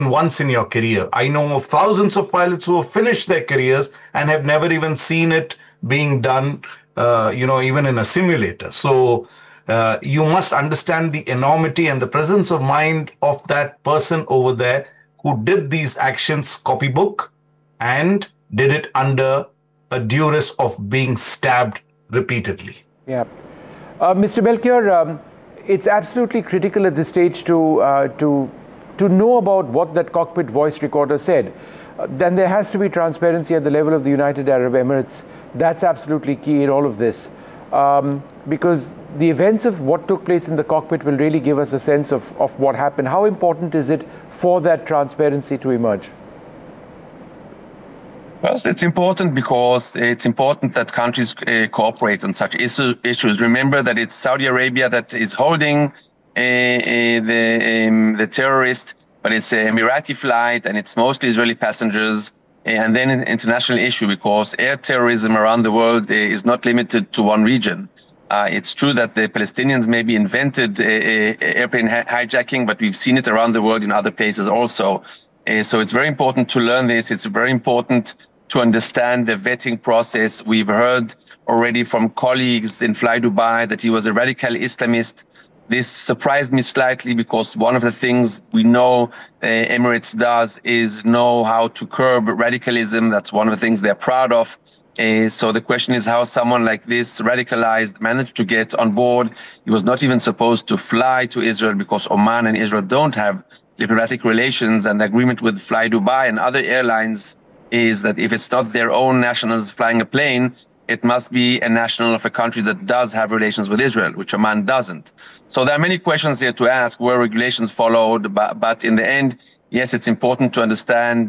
once in your career. I know of thousands of pilots who have finished their careers and have never even seen it being done, even in a simulator. So you must understand the enormity and the presence of mind of that person over there who did these actions copybook and did it under a duress of being stabbed repeatedly. Yeah. Mr. Melchior, it's absolutely critical at this stage to know about what that cockpit voice recorder said. Then there has to be transparency at the level of the United Arab Emirates. That's absolutely key in all of this. Because the events of what took place in the cockpit will really give us a sense of what happened. How important is it for that transparency to emerge? Well, it's important because it's important that countries cooperate on such issues. Remember that it's Saudi Arabia that is holding the terrorist, but it's an Emirati flight and it's mostly Israeli passengers. And then an international issue because air terrorism around the world is not limited to one region. It's true that the Palestinians maybe invented airplane hijacking, but we've seen it around the world in other places also. So it's very important to learn this. It's very important to understand the vetting process. We've heard already from colleagues in Fly Dubai that he was a radical Islamist. This surprised me slightly because one of the things we know Emirates does is know how to curb radicalism. That's one of the things they're proud of. So the question is how someone like this radicalized managed to get on board. He was not even supposed to fly to Israel because Oman and Israel don't have diplomatic relations, and the agreement with Fly Dubai and other airlines is that if it's not their own nationals flying a plane, it must be a national of a country that does have relations with Israel, which Oman doesn't. So there are many questions here to ask, were regulations followed? But in the end, yes, it's important to understand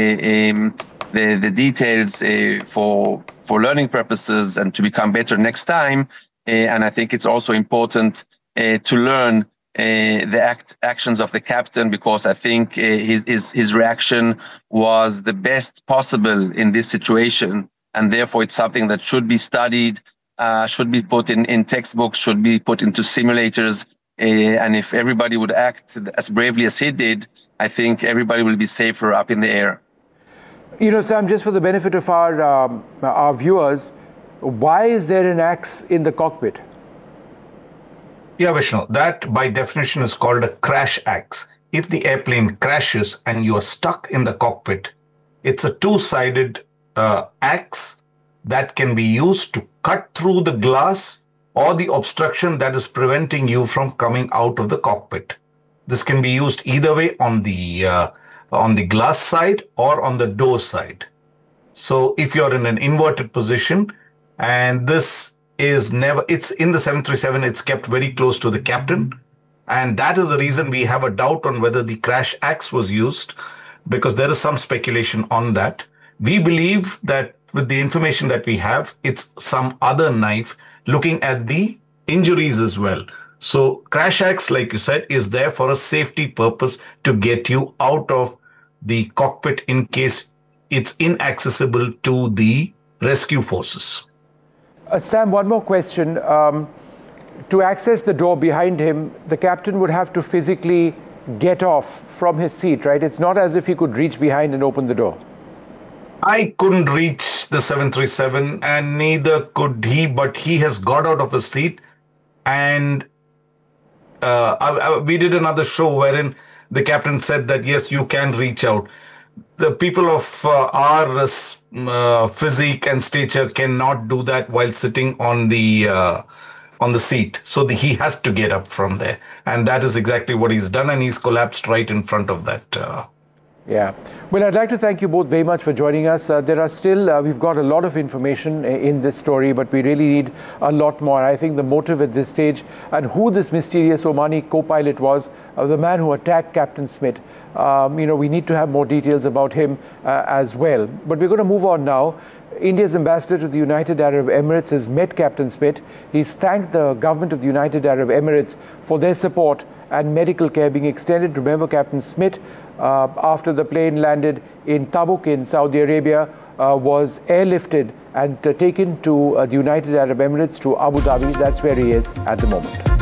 the details for learning purposes and to become better next time. And I think it's also important to learn the actions of the captain, because I think his reaction was the best possible in this situation. And therefore, it's something that should be studied, should be put in textbooks, should be put into simulators. And if everybody would act as bravely as he did, I think everybody will be safer up in the air. You know, Sam, just for the benefit of our viewers, why is there an axe in the cockpit? Yeah, Vishnu, that by definition is called a crash axe. If the airplane crashes and you are stuck in the cockpit, it's a two-sided axe that can be used to cut through the glass or the obstruction that is preventing you from coming out of the cockpit. This can be used either way on the glass side or on the door side. So if you're in an inverted position, and this is it's in the 737, it's kept very close to the captain. And that is the reason we have a doubt on whether the crash axe was used, because there is some speculation on that. We believe that with the information that we have, it's some other knife, looking at the injuries as well. So crash axe, like you said, is there for a safety purpose to get you out of the cockpit in case it's inaccessible to the rescue forces. Sam, one more question. To access the door behind him, the captain would have to physically get off from his seat, right? It's not as if he could reach behind and open the door. I couldn't reach the 737 and neither could he, but he has got out of his seat. And we did another show wherein the captain said that, yes, you can reach out. The people of our physique and stature cannot do that while sitting on the seat. So he has to get up from there. And that is exactly what he's done. And he's collapsed right in front of that. Yeah. Well, I'd like to thank you both very much for joining us. There are still, we've got a lot of information in this story, but we really need a lot more. I think the motive at this stage and who this mysterious Omani co-pilot was, the man who attacked Captain Smith, we need to have more details about him as well. But we're going to move on now. India's ambassador to the United Arab Emirates has met Captain Smith. He's thanked the government of the United Arab Emirates for their support and medical care being extended. Remember, Captain Smith, after the plane landed in Tabuk in Saudi Arabia, was airlifted and taken to the United Arab Emirates, to Abu Dhabi. That's where he is at the moment.